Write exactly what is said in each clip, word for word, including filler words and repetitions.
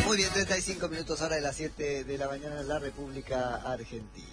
Muy bien, treinta y cinco minutos hora de las siete de la mañana en la República Argentina.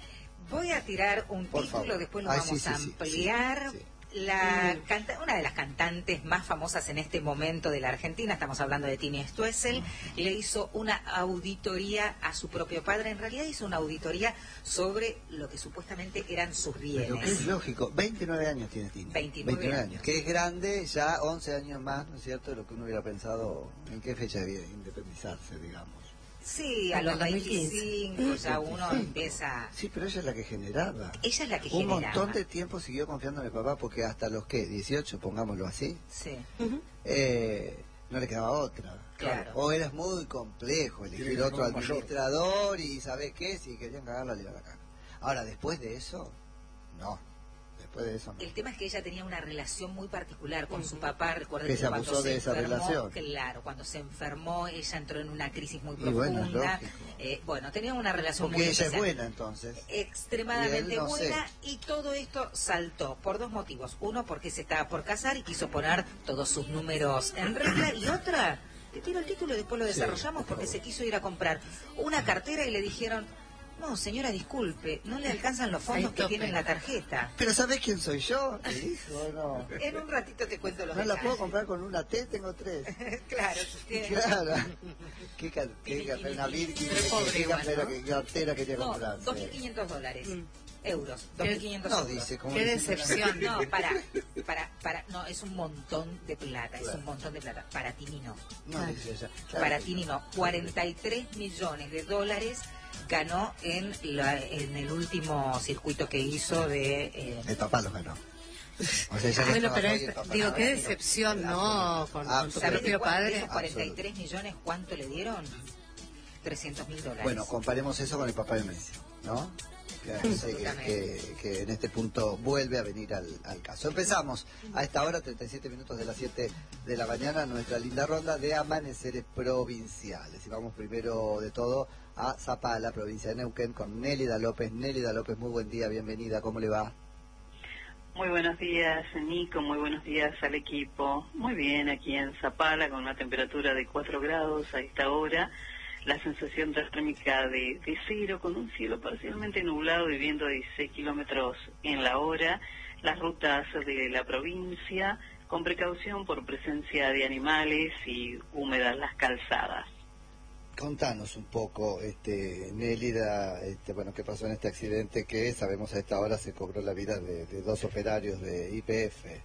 Voy a tirar un Por título, favor. después lo Ay, vamos sí, a sí, sí, ampliar. sí, sí. La canta, una de las cantantes más famosas en este momento de la Argentina, estamos hablando de Tini Stoessel, le hizo una auditoría a su propio padre. En realidad hizo una auditoría sobre lo que supuestamente eran sus bienes. Pero que es lógico, veintinueve años tiene Tini. veintinueve años. Que es grande, ya once años más, ¿no es cierto?, de lo que uno hubiera pensado en qué fecha debía independizarse, digamos. Sí, a los veinticinco ya uno empieza... Sí, pero ella es la que generaba. Ella es la que Un generaba. Un montón de tiempo siguió confiando en el papá, porque hasta los, ¿qué? dieciocho, pongámoslo así. Sí. Uh-huh. eh, no le quedaba otra. Claro. O era muy complejo elegir otro administrador y ¿sabés qué? Si querían cagarla, le iban a cagar. Ahora, después de eso, no. Después de eso no. El tema es que ella tenía una relación muy particular con su papá. Recuerden que se cuando abusó se de esa enfermó, relación. claro, cuando se enfermó ella entró en una crisis muy Y profunda. bueno, es eh, bueno, tenía una relación Porque muy ella especial, es buena entonces. extremadamente y no buena, sé. y todo esto saltó por dos motivos. Uno, porque se estaba por casar y quiso poner todos sus números en regla, y otra, te tiro el título y después lo desarrollamos, sí, porque se quiso ir a comprar una cartera y le dijeron: no, señora, disculpe, no le alcanzan los fondos que tiene en la tarjeta. ¿Pero sabés quién soy yo? ¿Le dijo, no? En un ratito te cuento los ¿No detalles. la puedo comprar con una T? Tengo tres. Claro, tiene... Claro. ¿Qué cartera? Una Birkin. ¿Qué cartera quería no, comprar? dos mil quinientos dólares. Mm. Euros, dos mil quinientos no, euros. Dice, Qué decepción. No, para, para, para, no, es un montón de plata, claro. Es un montón de plata. Para Tini no. No, ah. dice ella. Claro. Para Tini no. cuarenta y tres millones de dólares ganó en, la, en el último circuito que hizo de... Eh... El papá los ganó. O sea, ah, bueno, pero es, digo, qué decepción, ¿no? Con, con tu propio padre. Esos cuarenta y tres millones, ¿cuánto le dieron? trescientos mil dólares. Bueno, comparemos eso con el papá de Messi, ¿no? Que, que, que en este punto vuelve a venir al, al caso. Empezamos a esta hora, treinta y siete minutos de las siete de la mañana, nuestra linda ronda de amaneceres provinciales. Y vamos primero de todo a Zapala, provincia de Neuquén, con Nélida López. Nélida López, muy buen día, bienvenida, ¿cómo le va? Muy buenos días, Nico, muy buenos días al equipo. Muy bien, aquí en Zapala, con una temperatura de cuatro grados a esta hora. La sensación térmica de, de cero, con un cielo parcialmente nublado y viento a dieciséis kilómetros en la hora. Las rutas de la provincia, con precaución por presencia de animales y húmedas las calzadas. Contanos un poco, este, Nélida, este, bueno, qué pasó en este accidente que sabemos a esta hora se cobró la vida de, de dos operarios de Y P F.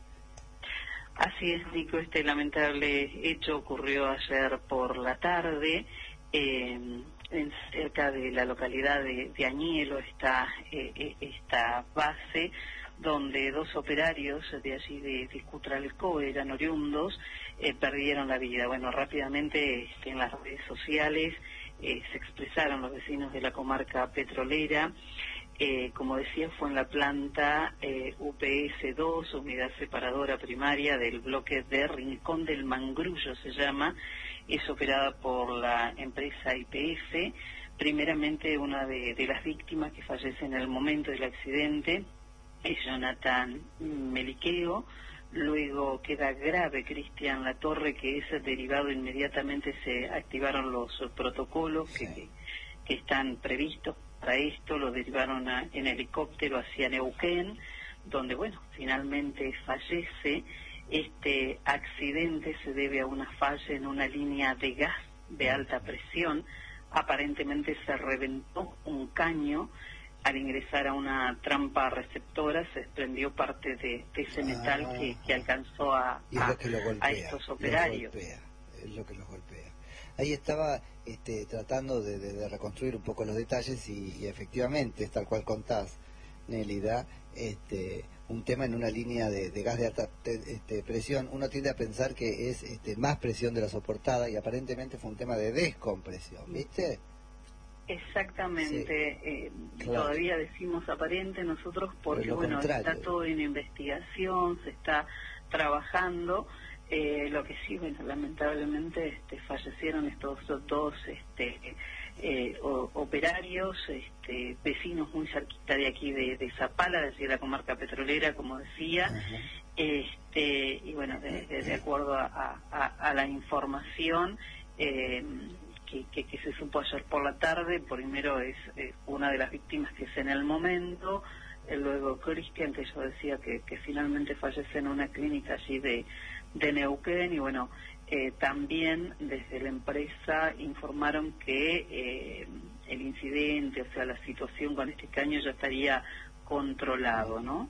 Así es, Nico, este lamentable hecho ocurrió ayer por la tarde. Eh, en cerca de la localidad de, de Añelo está eh, esta base donde dos operarios de allí de, de Cutralcó, eran oriundos, eh, perdieron la vida. Bueno, rápidamente este, en las redes sociales eh, se expresaron los vecinos de la comarca petrolera. Eh, como decía, fue en la planta eh, U P S dos, unidad separadora primaria del bloque de Rincón del Mangrullo se llama. Es operada por la empresa Y P F. Primeramente, una de, de las víctimas que fallece en el momento del accidente es Jonathan Meliqueo. Luego queda grave Cristian Latorre, que es derivado. Inmediatamente se activaron los protocolos que, que están previstos para esto. Lo derivaron a, en helicóptero hacia Neuquén, donde, bueno, finalmente fallece. Este accidente se debe a una falla en una línea de gas de alta presión. Aparentemente se reventó un caño. Al ingresar a una trampa receptora se desprendió parte de, de ese metal ah, que, que alcanzó a, a, que golpea, a estos operarios. Golpea, es lo que los golpea. Ahí estaba este, tratando de, de, de reconstruir un poco los detalles y, y efectivamente, tal cual contás, Nélida, este, un tema en una línea de, de gas de alta este, presión, uno tiende a pensar que es este, más presión de la soportada y aparentemente fue un tema de descompresión, ¿viste? Exactamente, sí, eh, claro. Todavía decimos aparente nosotros porque, bueno, contrario. Está todo en investigación, se está trabajando. Eh, lo que sí, bueno, lamentablemente este, fallecieron estos dos este, eh, o, operarios, este, vecinos muy cerquita de aquí de, de Zapala, de la comarca petrolera, como decía. Uh-huh. este Y bueno, de, de, de acuerdo a, a, a la información, eh, que, que, que se supo ayer por la tarde. Primero es eh, una de las víctimas que es en el momento, eh, luego Cristian, que yo decía que, que finalmente fallece en una clínica allí de, de Neuquén, y bueno, eh, también desde la empresa informaron que eh, el incidente, o sea, la situación con este caño ya estaría controlado, ¿no?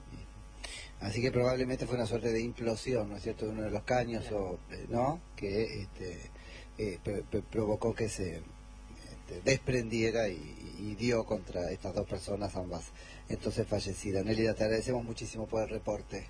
Así que probablemente fue una suerte de implosión, ¿no es cierto?, de uno de los caños, o ¿no?, que este, eh, p- p- provocó que se este, desprendiera y, y dio contra estas dos personas, ambas entonces fallecidas. Nélida, te agradecemos muchísimo por el reporte.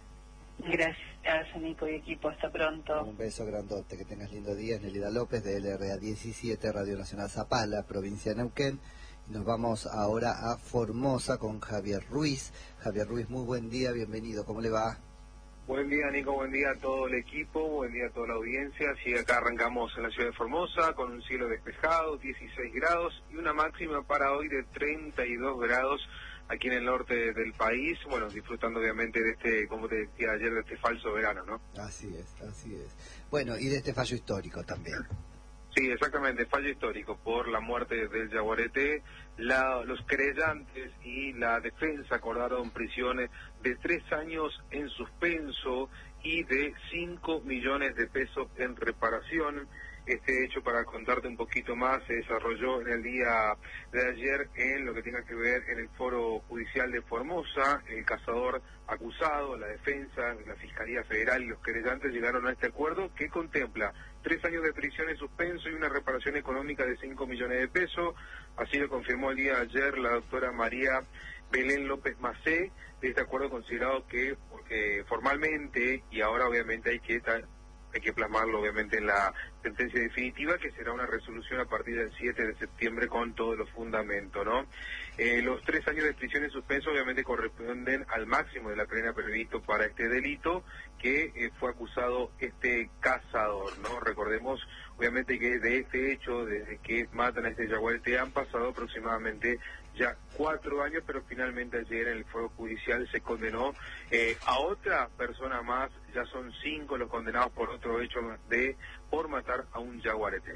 Gracias, Nico y equipo. Hasta pronto. Un beso grandote, que tengas lindo día. Nélida López, de L R A diecisiete, Radio Nacional Zapala, provincia de Neuquén. Y nos vamos ahora a Formosa con Javier Ruiz. Javier Ruiz, muy buen día, bienvenido. ¿Cómo le va? Buen día, Nico, buen día a todo el equipo, buen día a toda la audiencia. Sí, acá arrancamos en la ciudad de Formosa con un cielo despejado, dieciséis grados y una máxima para hoy de treinta y dos grados aquí en el norte del país. Bueno, disfrutando obviamente de este, como te decía ayer, de este falso verano, ¿no? Así es, así es. Bueno, y de este fallo histórico también. Sí, exactamente, fallo histórico por la muerte del yaguareté. La, los querellantes y la defensa acordaron prisiones de tres años en suspenso y de cinco millones de pesos en reparación. Este hecho, para contarte un poquito más, se desarrolló en el día de ayer en lo que tenga que ver en el Foro Judicial de Formosa. El cazador acusado, la defensa, la Fiscalía Federal y los querellantes llegaron a este acuerdo que contempla tres años de prisión en suspenso y una reparación económica de cinco millones de pesos. Así lo confirmó el día de ayer la doctora María Belén López Macé, de este acuerdo considerado que, porque formalmente, y ahora obviamente hay que hay que plasmarlo obviamente en la sentencia definitiva, que será una resolución a partir del siete de septiembre con todos los fundamentos, ¿no? Eh, los tres años de prisión en suspenso obviamente corresponden al máximo de la pena previsto para este delito que eh, fue acusado este cazador, ¿no? Recordemos obviamente que de este hecho, desde que matan a este yaguareté, han pasado aproximadamente ya cuatro años, pero finalmente ayer en el Foro Judicial se condenó eh, a otra persona más. Ya son cinco los condenados por otro hecho de por matar a un yaguareté.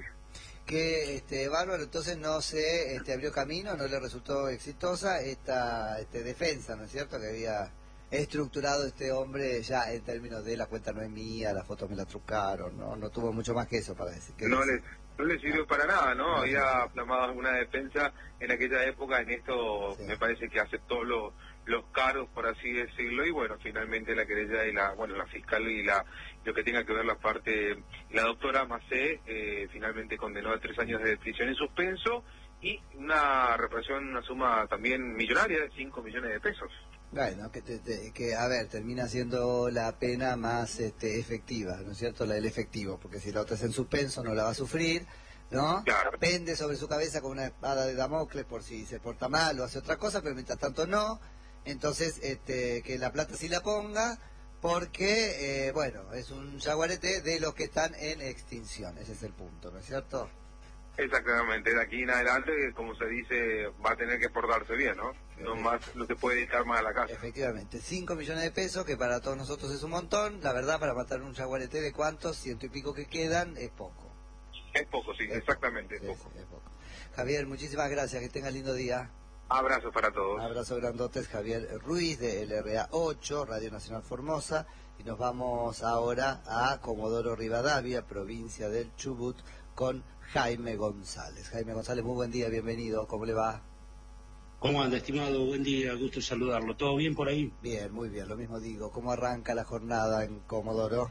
Que este bárbaro, entonces no se este, abrió camino, no le resultó exitosa esta este, defensa, ¿no es cierto?, que había estructurado este hombre ya en términos de la cuenta no es mía, la foto me la trucaron, no no tuvo mucho más que eso para decir. No le, no le sirvió para nada, ¿no? Había plasmado alguna defensa en aquella época, en esto sí. Me parece que aceptó los los cargos, por así decirlo, y bueno, finalmente la querella y la, bueno, la fiscal y la lo que tenga que ver la parte, la doctora Macé eh, finalmente condenó a tres años de prisión en suspenso y una reparación, una suma también millonaria de cinco millones de pesos. Bueno, que, te, te, que a ver, termina siendo la pena más este, efectiva, ¿no es cierto?, la del efectivo, porque si la otra es en suspenso no la va a sufrir, ¿no? Claro. Pende sobre su cabeza con una espada de Damocles por si se porta mal o hace otra cosa, pero mientras tanto no. Entonces, este, que la plata sí la ponga, porque, eh, bueno, es un yaguareté de los que están en extinción, ese es el punto, ¿no es cierto? Exactamente, de aquí en adelante, como se dice, va a tener que portarse bien, ¿no? No más, no se puede dedicar más a la casa. Efectivamente, cinco millones de pesos, que para todos nosotros es un montón. La verdad, para matar un yaguareté de cuántos, ciento y pico que quedan, es poco. Es poco, sí, es exactamente, poco. es, Sí, poco. Sí, es poco. Javier, muchísimas gracias, que tengas lindo día. Abrazos para todos. Abrazo grandotes, Javier Ruiz, de L R A ocho, Radio Nacional Formosa. Y nos vamos ahora a Comodoro Rivadavia, provincia del Chubut, con Jaime González. Jaime González, muy buen día, bienvenido, ¿cómo le va? ¿Cómo anda, estimado? Buen día, gusto saludarlo. ¿Todo bien por ahí? Bien, muy bien, lo mismo digo. ¿Cómo arranca la jornada en Comodoro?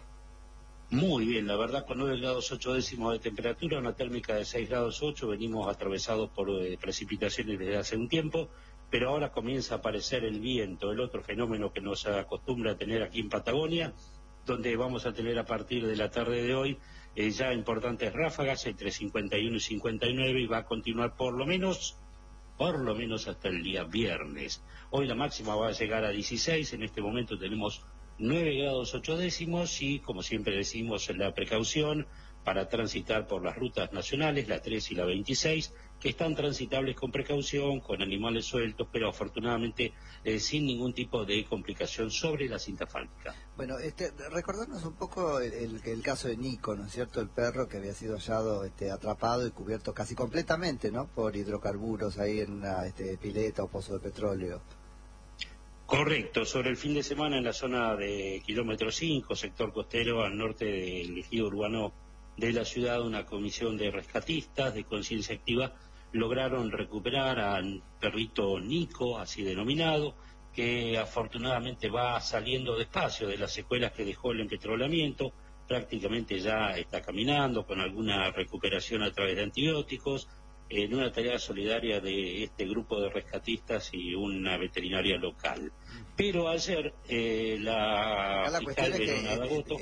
Muy bien, la verdad, con nueve grados ocho décimos de temperatura, una térmica de seis grados ocho, venimos atravesados por eh, precipitaciones desde hace un tiempo, pero ahora comienza a aparecer el viento, el otro fenómeno que nos acostumbra a tener aquí en Patagonia, donde vamos a tener a partir de la tarde de hoy eh, ya importantes ráfagas entre cincuenta y uno y cincuenta y nueve, y va a continuar por lo menos, por lo menos hasta el día viernes. Hoy la máxima va a llegar a dieciséis, en este momento tenemos nueve grados ocho décimos y, como siempre decimos, la precaución, para transitar por las rutas nacionales, la tres y la veintiséis, que están transitables con precaución, con animales sueltos, pero afortunadamente eh, sin ningún tipo de complicación sobre la cinta asfáltica. Bueno, este, recordarnos un poco el, el, el caso de Nico, ¿no es cierto? El perro que había sido hallado este, atrapado y cubierto casi completamente, ¿no? Por hidrocarburos ahí en una este, pileta o pozo de petróleo. Correcto, sobre el fin de semana en la zona de kilómetro cinco, sector costero al norte del ejido urbano de la ciudad, una comisión de rescatistas de conciencia activa lograron recuperar al perrito Nico, así denominado, que afortunadamente va saliendo despacio de las secuelas que dejó el empetrolamiento, prácticamente ya está caminando con alguna recuperación a través de antibióticos, en una tarea solidaria de este grupo de rescatistas y una veterinaria local. Pero ayer eh, la, la fiscal Verona Dagoto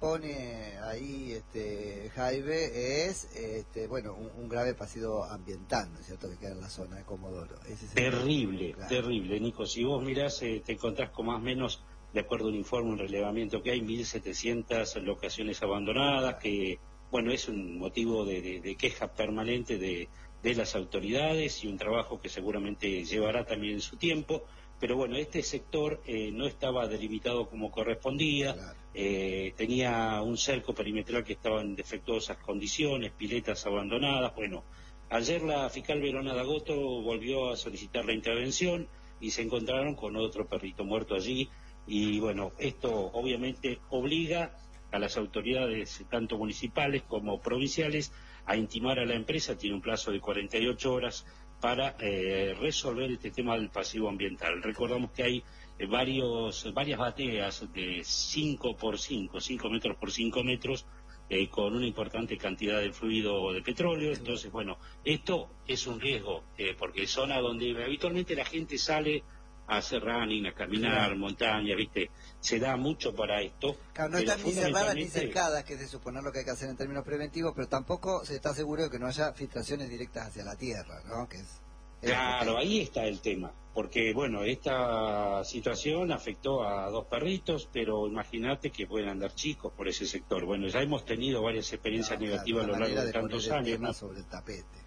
expone ahí este, Jaime es este, bueno un, un grave pasivo ambiental, ¿no es cierto?, que queda en la zona de Comodoro. Ese es terrible, claro. terrible, Nico. Si vos mirás, eh, te encontrás con más o menos, de acuerdo a un informe, un relevamiento que hay mil setecientas locaciones abandonadas, que bueno, es un motivo de, de, de queja permanente de de las autoridades y un trabajo que seguramente llevará también su tiempo, pero bueno, este sector eh, no estaba delimitado como correspondía, claro. eh, tenía un cerco perimetral que estaba en defectuosas condiciones, piletas abandonadas. Bueno, ayer la fiscal Verona Dagoto volvió a solicitar la intervención y se encontraron con otro perrito muerto allí, y bueno, esto obviamente obliga a las autoridades tanto municipales como provinciales a intimar a la empresa. Tiene un plazo de cuarenta y ocho horas para eh, resolver este tema del pasivo ambiental. Recordamos que hay eh, varios, varias bateas de cinco por cinco, cinco metros por cinco metros, eh, con una importante cantidad de fluido de petróleo. Entonces, bueno, esto es un riesgo, eh, porque es zona donde habitualmente la gente sale a hacer running, a caminar, claro. montaña, ¿viste? Se da mucho para esto. Claro, no están ni cerradas ni cercadas, que es de suponer lo que hay que hacer en términos preventivos, pero tampoco se está seguro de que no haya filtraciones directas hacia la tierra, ¿no? Que es, es claro, ahí está el tema, porque bueno, esta situación afectó a dos perritos, pero imagínate que pueden andar chicos por ese sector. Bueno, ya hemos tenido varias experiencias claro, negativas claro, a lo largo de, de tantos años, ¿no? Sobre el tapete.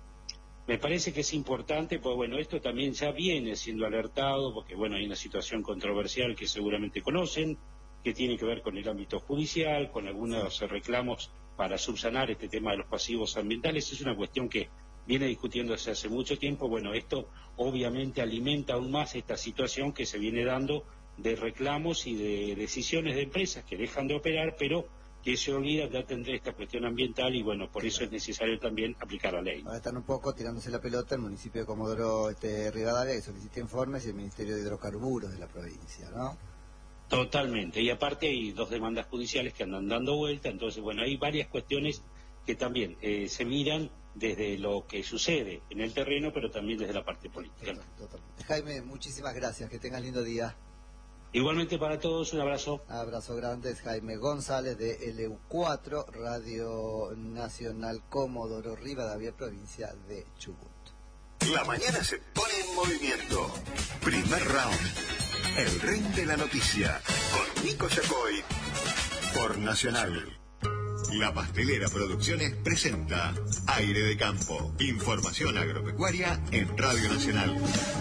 Me parece que es importante, pues bueno, esto también ya viene siendo alertado, porque bueno, hay una situación controversial que seguramente conocen, que tiene que ver con el ámbito judicial, con algunos reclamos para subsanar este tema de los pasivos ambientales. Es una cuestión que viene discutiéndose hace mucho tiempo. Bueno, esto obviamente alimenta aún más esta situación que se viene dando de reclamos y de decisiones de empresas que dejan de operar, pero que se olvida de atender esta cuestión ambiental, y bueno, por eso es necesario también aplicar la ley. Ahora están un poco tirándose la pelota el municipio de Comodoro este, Rivadavia, que solicita informes, y el Ministerio de Hidrocarburos de la provincia, ¿no? Totalmente, y aparte hay dos demandas judiciales que andan dando vuelta. Entonces bueno, hay varias cuestiones que también eh, se miran desde lo que sucede en el terreno, pero también desde la parte política. Total, totalmente. Jaime, muchísimas gracias, que tengas lindo día. Igualmente para todos, un abrazo. Abrazo grande, es Jaime González de L U cuatro, Radio Nacional Comodoro Rivadavia, provincia de Chubut. La mañana se pone en movimiento. Primer round. El ring de la noticia. Con Nico Yacoy. Por Nacional. La Pastelera Producciones presenta Aire de Campo. Información agropecuaria en Radio Nacional.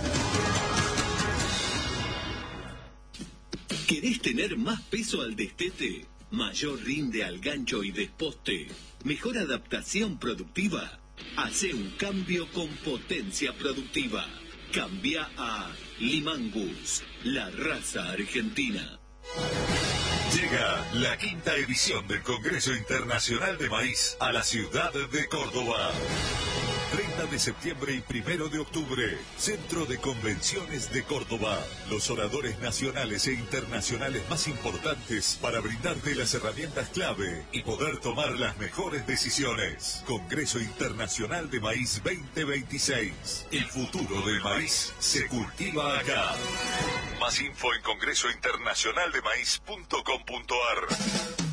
¿Querés tener más peso al destete? ¿Mayor rinde al gancho y desposte? ¿Mejor adaptación productiva? Hace un cambio con potencia productiva. Cambia a Limangus, la raza argentina. Llega la quinta edición del Congreso Internacional de Maíz a la ciudad de Córdoba. treinta de septiembre y primero de octubre, Centro de Convenciones de Córdoba. Los oradores nacionales e internacionales más importantes para brindarte las herramientas clave y poder tomar las mejores decisiones. Congreso Internacional de Maíz veinte veintiséis. El futuro del maíz se cultiva acá. Más info en congreso internacional de maíz punto com punto ar.